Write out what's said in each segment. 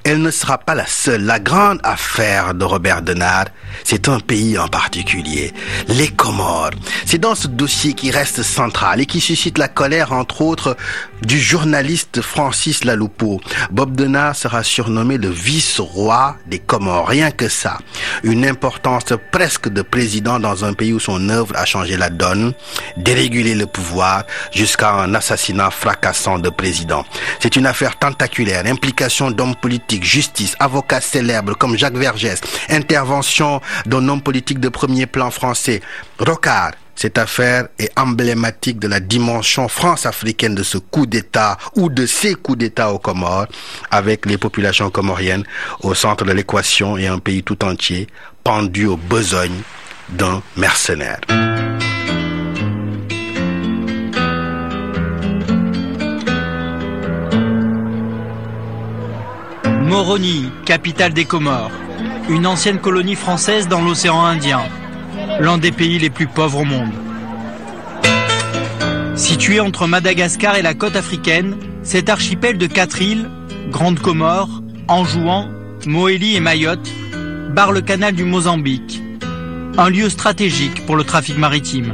elle ne sera pas la seule. La grande affaire de Robert Denard, c'est un pays en particulier, les Comores. C'est dans ce dossier qui reste central et qui suscite la colère, entre autres, du journaliste Francis Laloupeau. Bob Denard sera surnommé le vice-roi des Comores, rien que ça. Une importance presque de président dans un pays où son œuvre a changé la donne, dérégulé le pouvoir jusqu'à un assassinat fracassant de président. C'est une affaire tentaculaire, implication d'hommes politiques, justice, avocats célèbres comme Jacques Vergès, intervention d'un homme politique de premier plan français, Rocard. Cette affaire est emblématique de la dimension france-africaine de ce coup d'État ou de ces coups d'État aux Comores, avec les populations comoriennes au centre de l'équation et un pays tout entier pendu aux besognes d'un mercenaire. Moroni, capitale des Comores, une ancienne colonie française dans l'océan Indien, l'un des pays les plus pauvres au monde. Situé entre Madagascar et la côte africaine, cet archipel de 4 îles, Grande Comore, Anjouan, Moélie et Mayotte, barre le canal du Mozambique, un lieu stratégique pour le trafic maritime.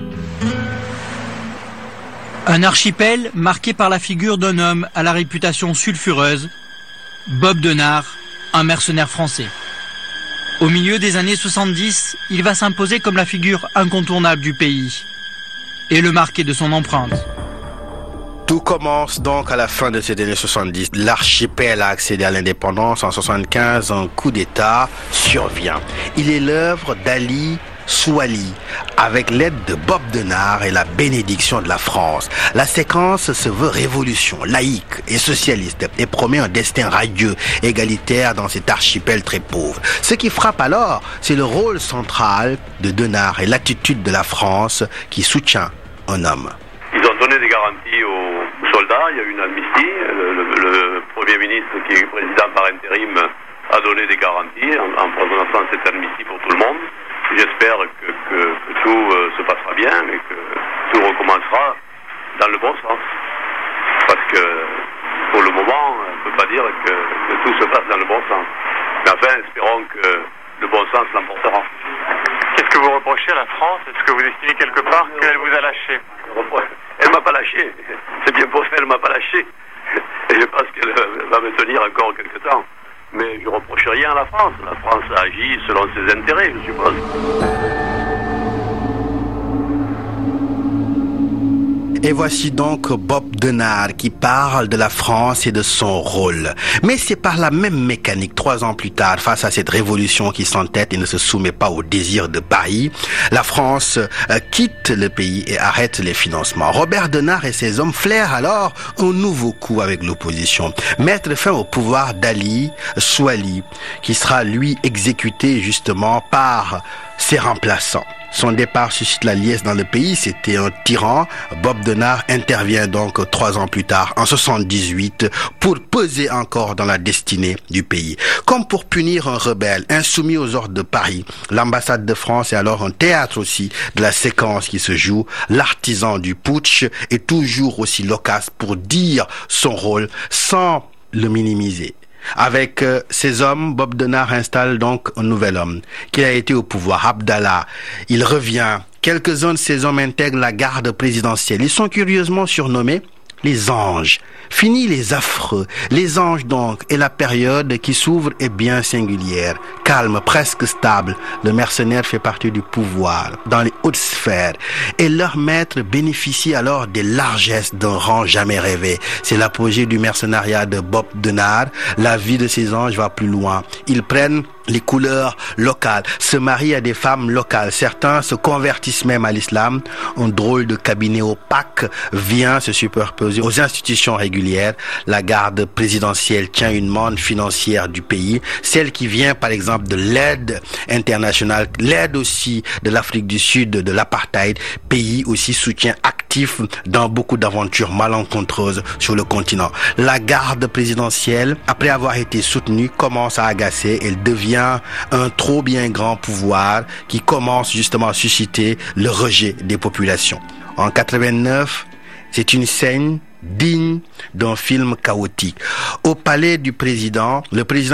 Un archipel marqué par la figure d'un homme à la réputation sulfureuse, Bob Denard, un mercenaire français. Au milieu des années 70, il va s'imposer comme la figure incontournable du pays et le marquer de son empreinte. Tout commence donc à la fin de ces années 70. L'archipel a accédé à l'indépendance. En 75, un coup d'État survient. Il est l'œuvre d'Ali Souali, avec l'aide de Bob Denard et la bénédiction de la France. La séquence se veut révolution, laïque et socialiste et promet un destin radieux, égalitaire dans cet archipel très pauvre. Ce qui frappe alors, c'est le rôle central de Denard et l'attitude de la France qui soutient un homme. Ils ont donné des garanties aux soldats, il y a eu une amnistie, le Premier ministre qui est président par intérim a donné des garanties en prononçant cette amnistie pour tout le monde. J'espère que tout se passera bien et que tout recommencera dans le bon sens. Parce que pour le moment, on ne peut pas dire que tout se passe dans le bon sens. Mais enfin, espérons que le bon sens l'emportera. Qu'est-ce que vous reprochez à la France? Est-ce que vous estimez quelque part qu'elle vous a lâché? Elle m'a pas lâché. C'est bien pour ça, elle m'a pas lâché. Et je pense qu'elle va me tenir encore quelque temps. Mais je ne reproche rien à la France. La France agit selon ses intérêts, je suppose. Et voici donc Bob Denard qui parle de la France et de son rôle. Mais c'est par la même mécanique, 3 ans plus tard, face à cette révolution qui s'entête et ne se soumet pas aux désirs de Paris, la France quitte le pays et arrête les financements. Robert Denard et ses hommes flairent alors un nouveau coup avec l'opposition. Mettre fin au pouvoir d'Ali Souali, qui sera lui exécuté justement par ses remplaçants. Son départ suscite la liesse dans le pays, c'était un tyran. Bob Denard intervient donc 3 ans plus tard, en 78, pour peser encore dans la destinée du pays. Comme pour punir un rebelle insoumis aux ordres de Paris, l'ambassade de France est alors un théâtre aussi de la séquence qui se joue. L'artisan du putsch est toujours aussi loquace pour dire son rôle sans le minimiser. Avec ces hommes, Bob Denard installe donc un nouvel homme qui a été au pouvoir, Abdallah. Il revient. Quelques-uns de ces hommes intègrent la garde présidentielle. Ils sont curieusement surnommés les anges. Fini les affreux. Les anges donc, et la période qui s'ouvre est bien singulière. Calme, presque stable. Le mercenaire fait partie du pouvoir, dans les hautes sphères. Et leur maître bénéficie alors des largesses d'un rang jamais rêvé. C'est l'apogée du mercenariat de Bob Denard. La vie de ces anges va plus loin. Ils prennent les couleurs locales, se marient à des femmes locales. Certains se convertissent même à l'islam. Un drôle de cabinet opaque vient se superposer aux institutions régulières. La garde présidentielle tient une manne financière du pays, celle qui vient par exemple de l'aide internationale, l'aide aussi de l'Afrique du Sud, de l'apartheid, pays aussi soutien actif dans beaucoup d'aventures malencontreuses sur le continent. La garde présidentielle, après avoir été soutenue, commence à agacer. Elle devient un trop bien grand pouvoir qui commence justement à susciter le rejet des populations. En 89, c'est une scène digne d'un film chaotique. Au palais du président, le président